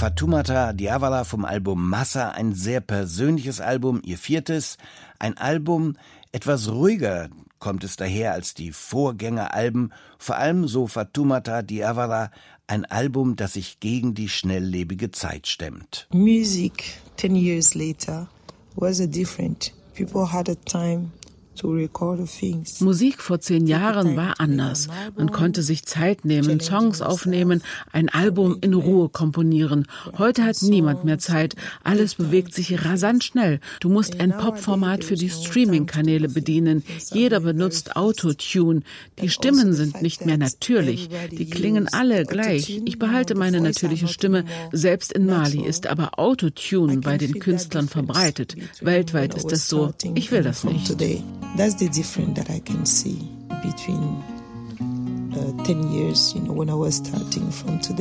Fatoumata Diawara vom Album Massa, ein sehr persönliches Album, ihr 4. Ein Album, etwas ruhiger kommt es daher als die Vorgängeralben, vor allem, so Fatoumata Diawara, ein Album, das sich gegen die schnelllebige Zeit stemmt. Music 10 years later was different. People had a time to record things. Musik vor 10 Jahren war anders. Man konnte sich Zeit nehmen, Songs aufnehmen, ein Album in Ruhe komponieren. Heute hat niemand mehr Zeit. Alles bewegt sich rasant schnell. Du musst ein Popformat für die Streaming-Kanäle bedienen. Jeder benutzt Autotune. Die Stimmen sind nicht mehr natürlich. Die klingen alle gleich. Ich behalte meine natürliche Stimme. Selbst in Mali ist aber Autotune bei den Künstlern verbreitet. Weltweit ist das so. Ich will das nicht. That's the difference that I can see between 10 years, when I was starting from today.